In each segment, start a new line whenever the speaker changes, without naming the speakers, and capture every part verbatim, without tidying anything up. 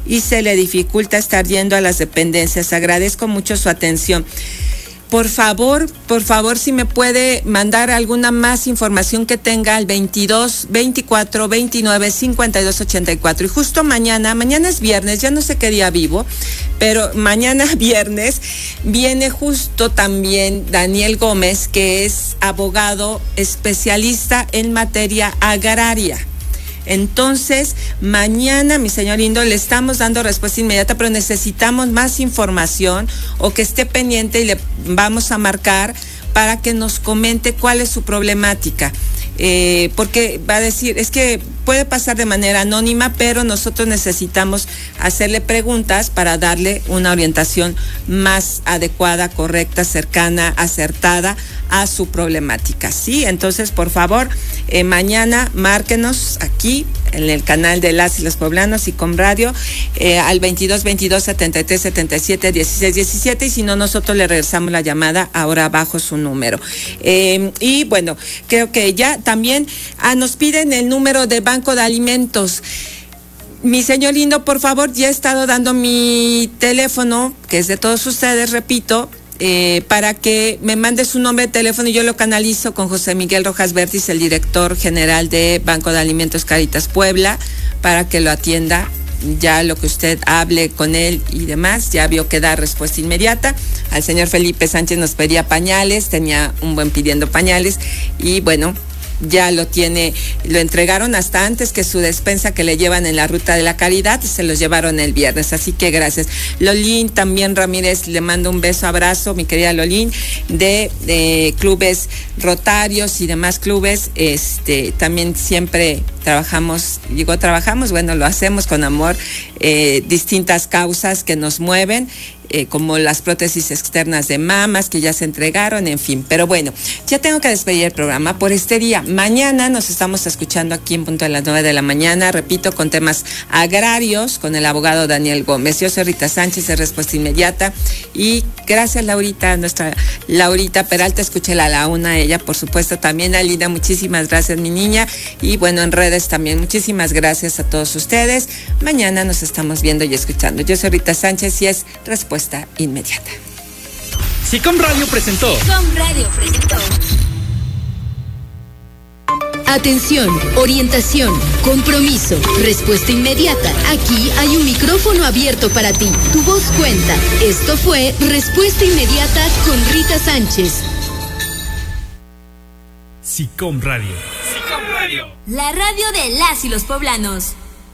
y se le dificulta estar yendo a las dependencias. Agradezco mucho su atención. Por favor, por favor, si me puede mandar alguna más información que tenga al veintidós, veinticuatro, veintinueve, cincuenta y dos, ochenta y cuatro. Y justo mañana, mañana es viernes, ya no sé qué día vivo, pero mañana viernes viene justo también Daniel Gómez, que es abogado especialista en materia agraria. Entonces, mañana, mi señor lindo, le estamos dando respuesta inmediata, pero necesitamos más información o que esté pendiente y le vamos a marcar para que nos comente cuál es su problemática. Eh, porque va a decir, es que puede pasar de manera anónima, pero nosotros necesitamos hacerle preguntas para darle una orientación más adecuada, correcta, cercana, acertada a su problemática, ¿sí? Entonces, por favor, eh, mañana márquenos aquí en el canal de Las y los Poblanos y con radio eh, al veintidós, veintidós, setenta y tres, setenta y siete, dieciséis, diecisiete, y si no, nosotros le regresamos la llamada ahora abajo su número. Eh, y bueno, creo que ya también ah, nos piden el número de Banco de Alimentos. Mi señor lindo, por favor, ya he estado dando mi teléfono, que es de todos ustedes, repito, Eh, para que me mande su nombre de teléfono y yo lo canalizo con José Miguel Rojas Vértiz, el director general de Banco de Alimentos Caritas Puebla, para que lo atienda. Ya lo que usted hable con él y demás, ya vio que da respuesta inmediata. Al señor Felipe Sánchez nos pedía pañales, tenía un buen pidiendo pañales y bueno, ya lo tiene, lo entregaron hasta antes que su despensa que le llevan en la Ruta de la Caridad, se los llevaron el viernes, así que gracias. Lolín también Ramírez, le mando un beso, abrazo, mi querida Lolín, de, de clubes rotarios y demás clubes, este, también siempre trabajamos, digo trabajamos, bueno, lo hacemos con amor, eh, distintas causas que nos mueven, Eh, como las prótesis externas de mamas que ya se entregaron, en fin. Pero bueno, ya tengo que despedir el programa por este día. Mañana nos estamos escuchando aquí en punto de las nueve de la mañana, repito, con temas agrarios, con el abogado Daniel Gómez. Yo soy Rita Sánchez, de Respuesta Inmediata. Y gracias, Laurita, nuestra Laurita Peralta, escúchela a la una, ella, por supuesto, también a Linda, muchísimas gracias, mi niña. Y bueno, en redes también, muchísimas gracias a todos ustedes. Mañana nos estamos viendo y escuchando. Yo soy Rita Sánchez y es Respuesta Inmediata.
SICOM Radio presentó.
SICOM Radio presentó. Atención, orientación, compromiso, respuesta inmediata. Aquí hay un micrófono abierto para ti. Tu voz cuenta. Esto fue Respuesta Inmediata con Rita Sánchez.
SICOM Radio. SICOM Radio.
La radio de las y los poblanos.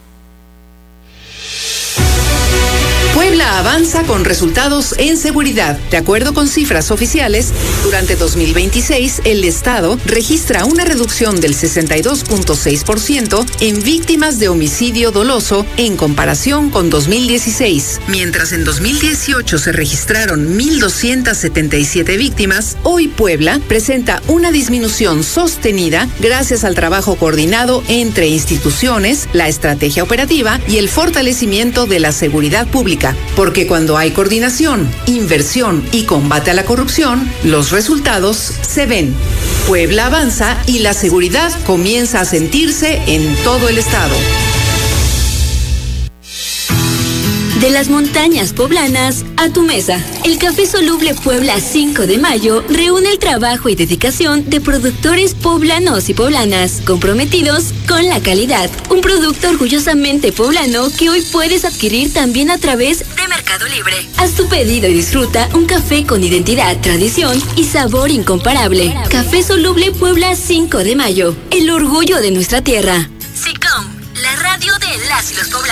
Puebla avanza con resultados en seguridad. De acuerdo con cifras oficiales, durante dos mil veintiséis, el Estado registra una reducción del sesenta y dos punto seis por ciento en víctimas de homicidio doloso en comparación con dos mil dieciséis. Mientras en dos mil dieciocho se registraron mil doscientas setenta y siete víctimas, hoy Puebla presenta una disminución sostenida gracias al trabajo coordinado entre instituciones, la estrategia operativa y el fortalecimiento de la seguridad pública. Porque cuando hay coordinación, inversión y combate a la corrupción, los resultados se ven. Puebla avanza y la seguridad comienza a sentirse en todo el estado.
De las montañas poblanas a tu mesa. El Café Soluble Puebla cinco de mayo reúne el trabajo y dedicación de productores poblanos y poblanas comprometidos con la calidad. Un producto orgullosamente poblano que hoy puedes adquirir también a través de Mercado Libre. Haz tu pedido y disfruta un café con identidad, tradición y sabor incomparable. Café Soluble Puebla cinco de mayo. El orgullo de nuestra tierra. SICOM, la radio de las y los poblanos.